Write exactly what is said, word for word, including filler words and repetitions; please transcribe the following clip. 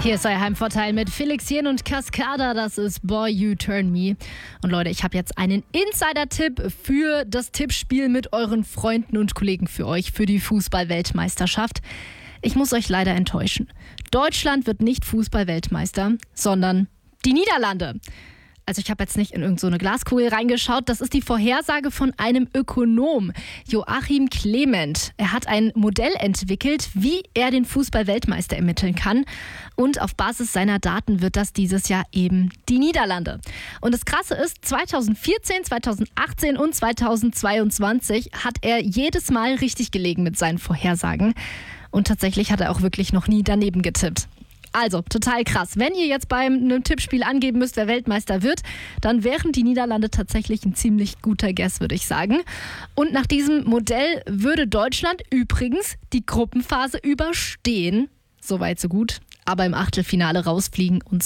Hier ist euer Heimvorteil mit Felix Jen und Cascada. Das ist Boy You Turn Me. Und Leute, ich habe jetzt einen Insider-Tipp für das Tippspiel mit euren Freunden und Kollegen für euch, für die Fußball-Weltmeisterschaft. Ich muss euch leider enttäuschen. Deutschland wird nicht Fußball-Weltmeister, sondern die Niederlande. Also ich habe jetzt nicht in irgendeine so Glaskugel reingeschaut. Das ist die Vorhersage von einem Ökonom, Joachim Clement. Er hat ein Modell entwickelt, wie er den Fußball-Weltmeister ermitteln kann. Und auf Basis seiner Daten wird das dieses Jahr eben die Niederlande. Und das Krasse ist, zweitausendvierzehn, zweitausendachtzehn und zweitausendzweiundzwanzig hat er jedes Mal richtig gelegen mit seinen Vorhersagen. Und tatsächlich hat er auch wirklich noch nie daneben getippt. Also, total krass. Wenn ihr jetzt beim einem Tippspiel angeben müsst, wer Weltmeister wird, dann wären die Niederlande tatsächlich ein ziemlich guter Guess, würde ich sagen. Und nach diesem Modell würde Deutschland übrigens die Gruppenphase überstehen. Soweit, so gut. Aber im Achtelfinale rausfliegen und